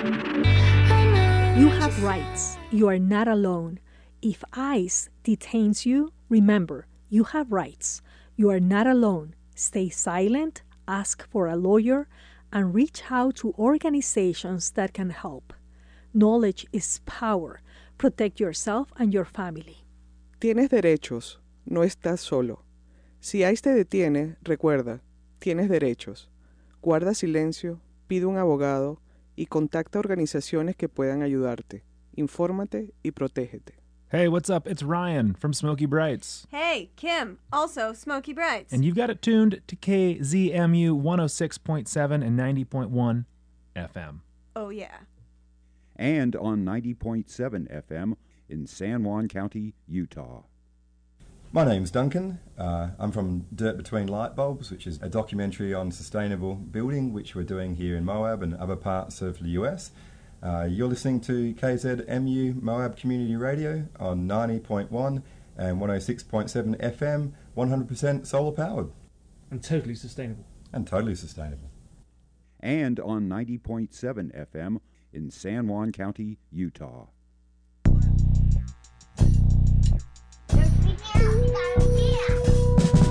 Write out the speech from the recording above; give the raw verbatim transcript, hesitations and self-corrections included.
You have rights. You are not alone. If ICE detains you, remember, you have rights. You are not alone. Stay silent, ask for a lawyer, and reach out to organizations that can help. Knowledge is power. Protect yourself and your family. Tienes derechos. No estás solo. Si ICE te detiene, recuerda, tienes derechos. Guarda silencio, pide un abogado y contacta organizaciones que puedan ayudarte. Infórmate y protégete. Hey, what's up? It's Ryan from Smoky Brights. Hey, Kim, also Smoky Brights. And you've got it tuned to K Z M U one oh six point seven and ninety point one F M. Oh, yeah. And on ninety point seven F M in San Juan County, Utah. My name's Duncan. Uh, I'm from Dirt Between Light Bulbs, which is a documentary on sustainable building, which we're doing here in Moab and other parts of the U S. Uh, you're listening to K Z M U Moab Community Radio on ninety point one and one oh six point seven F M, one hundred percent solar powered. And totally sustainable. And totally sustainable. And on ninety point seven F M in San Juan County, Utah. Don't